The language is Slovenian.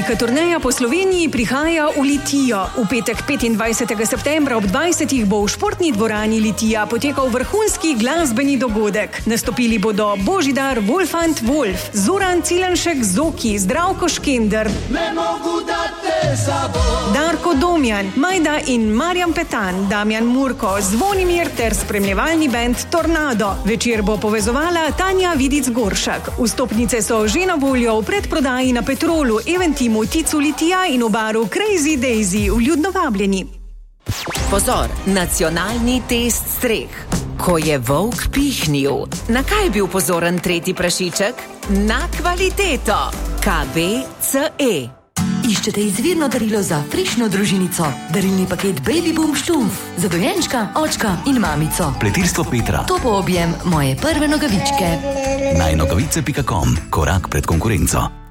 Velika turneja po Sloveniji prihaja v Litijo. V petek 25. septembra ob 20. bo v športni dvorani Litija potekal vrhunski glasbeni dogodek. Nastopili bodo Božidar Wolfant Wolf, Zoran Cilanšek Zoki, Zdravko Škender, Darko Domjan, Majda in Marjan Petan, Damjan Murko, Zvonimir ter spremljevalni bend Tornado. Večer bo povezovala Tanja Vidic Goršak. Vstopnice so že na voljo v predprodaji na Petrolu, Eventimu, Ticu Litija in v baru Crazy Daisy. Vljudno vabljeni. Pozor, nacionalni test streh. Ko je volk pihnil, na kaj je bil pozoren tretji prašiček? Na kvaliteto. KBCE. Iščete izvirno darilo za frišno družinico. Darilni paket Baby Boom Štumf. Za dojenčka, očka in mamico. Pletilstvo Petra. To bo objem moje prve nogavičke. Najnogavice.com. Korak pred konkurenco.